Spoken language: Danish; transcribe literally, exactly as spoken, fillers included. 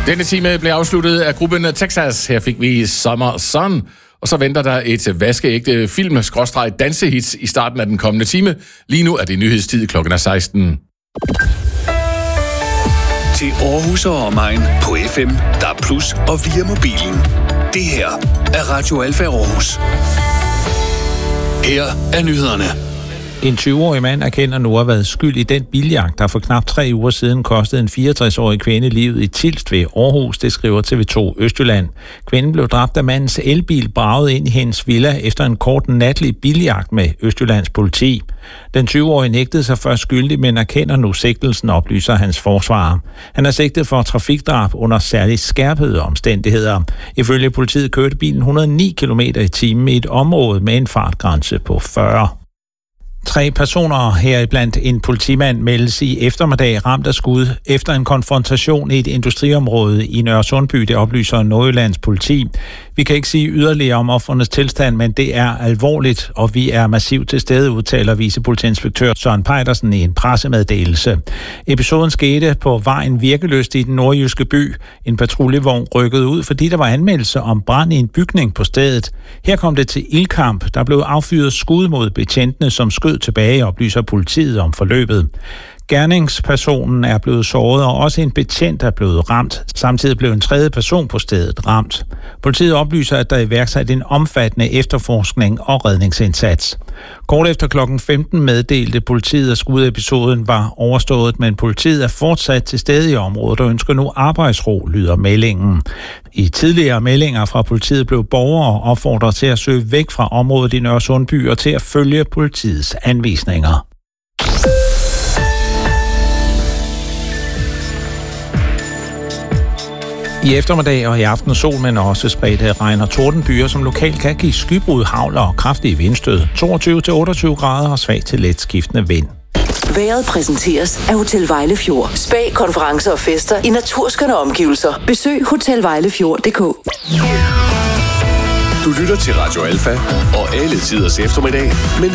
Denne time blev afsluttet af gruppen Texas. Her fik vi Summer Sun. Og så venter der et vaskeægte film-dansehits i starten af den kommende time. Lige nu er det nyhedstid, klokken er seksten. Til Aarhus og omegn på F M, D A B plus, og via mobilen. Det her er Radio Alfa Aarhus. Her er nyhederne. En tyve-årig mand erkender nu at have været skyld i den biljagt, der for knap tre uger siden kostede en fireogtres-årig kvinde livet i Tilst ved Aarhus, det skriver T V to Østjylland. Kvinden blev dræbt, da mandens elbil bragede ind i hendes villa efter en kort natlig biljagt med Østjyllands politi. Den tyve-årige nægtede sig først skyldig, men erkender nu sigtelsen, oplyser hans forsvarer. Han er sigtet for trafikdrab under særligt skærpede omstændigheder. Ifølge politiet kørte bilen et hundrede og ni kilometer i timen i et område med en fartgrænse på fyrre. Tre personer, heriblandt en politimand, meldes i eftermiddag ramt af skud efter en konfrontation i et industriområde i Nørresundby, det oplyser Nordjyllands politi. Vi kan ikke sige yderligere om ofrenes tilstand, men det er alvorligt, og vi er massivt til stede, udtaler vicepolitiinspektør Søren Pejdersen i en pressemeddelelse. Episoden skete på vejen Virkeløst i den nordjyske by. En patruljevogn rykkede ud, fordi der var anmeldelse om brand i en bygning på stedet. Her kom det til ildkamp. Der blev affyret skud mod betjentene, som skød tilbage, oplyser politiet om forløbet. Gerningspersonen er blevet såret, og også en betjent er blevet ramt. Samtidig blev en tredje person på stedet ramt. Politiet oplyser, at der er iværksat en omfattende efterforskning og redningsindsats. Kort efter klokken femten meddelte politiet, at skudepisoden var overstået, men politiet er fortsat til stede i området og ønsker nu arbejdsro, lyder meldingen. I tidligere meldinger fra politiet blev borgere opfordret til at søge væk fra området i Nørresundby og til at følge politiets anvisninger. I eftermiddag og i aften sol, men også spredte regn- og tordenbyer, som lokalt kan give skybrud, hagl og kraftige vindstød. toogtyve til otteogtyve grader og svag til let skiftende vind. Vejret præsenteres af Hotel Vejlefjord. Spa, konferencer og fester i naturskønne omgivelser. Besøg hotel vejlefjord punktum d k. Du lytter til Radio Alfa og alle tiders eftermiddag, men